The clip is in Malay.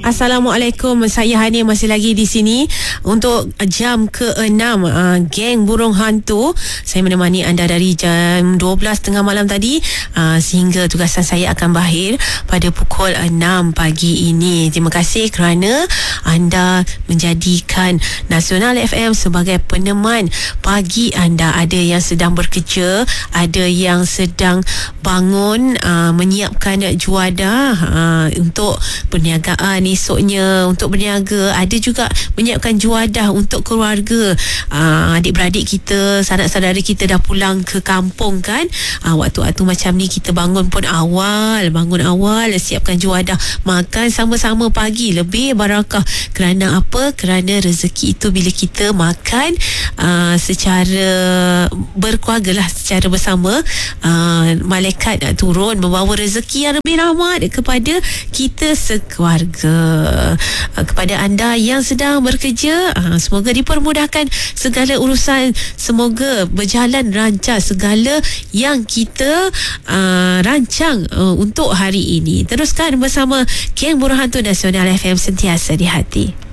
Assalamualaikum, saya Hani masih lagi di sini untuk jam ke-6 Geng Burung Hantu. Saya menemani anda dari jam 12 tengah malam tadi sehingga tugasan saya akan berakhir pada pukul 6 pagi ini. Terima kasih kerana anda menjadikan Nasional FM sebagai peneman pagi anda. Ada yang sedang bekerja, ada yang sedang bangun menyiapkan juadah untuk perniagaan esoknya, untuk berniaga. Ada juga menyiapkan juadah untuk keluarga. Adik-beradik kita, sanak-saudara kita dah pulang ke kampung kan. Waktu-waktu macam ni kita bangun awal, siapkan juadah, makan sama-sama pagi, lebih barakah. Kerana apa? Kerana rezeki itu bila kita makan secara berkeluarga lah, secara bersama, malaikat nak turun membawa rezeki yang lebih rahmat kepada kita sekeluarga. Kepada anda yang sedang bekerja, semoga dipermudahkan segala urusan, semoga berjalan lancar segala yang kita rancang untuk hari ini. Teruskan bersama Geng Burung Hantu Nasional FM, sentiasa di hati.